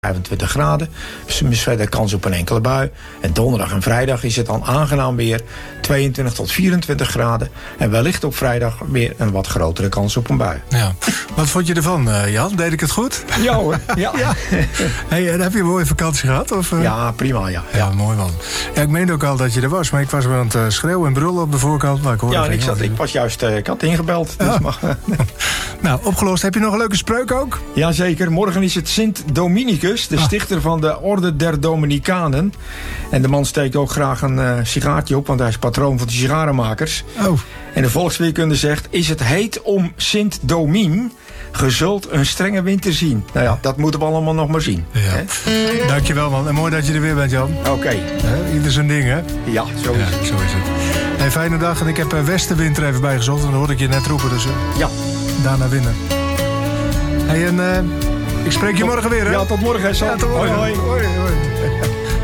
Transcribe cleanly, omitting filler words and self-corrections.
25 graden. Dus verder kans op een enkele bui. En donderdag en vrijdag is het dan aangenaam weer. 22 tot 24 graden. En wellicht op vrijdag weer een wat grotere kans op een bui. Ja. Wat vond je ervan, Jan? Deed ik het goed? Ja hoor. Ja. Hey, en heb je een mooie vakantie gehad? Of, Ja, prima. Ja, mooi man. Ja, ik meende ook al dat je er was. Maar ik was weer aan het schreeuwen en brullen op de voorkant. Maar ik hoorde ik had ingebeld. Dus Nou, opgelost. Heb je nog een leuke spreuk ook? Jazeker. Morgen is het Sint Dominicus, de stichter van de Orde der Dominicanen. En de man steekt ook graag een sigaartje op, want hij is patroon van de sigarenmakers. Oh. En de volksweerkunde zegt: is het heet om Sint Domien, ge zult een strenge winter zien. Nou ja, dat moeten we allemaal nog maar zien. Ja. Dankjewel man. En mooi dat je er weer bent, Jan. Oké. Ieder zijn ding, hè? Ja, zo is het. Zo is het. Hey, fijne dag. En ik heb westenwind er even bij gezocht. En dat hoorde ik je net roepen. Dus ja. Daarna winnen. Hey, en ik spreek je morgen weer, hè? Ja, tot morgen. Ja, tot morgen. Hoi. Hoi.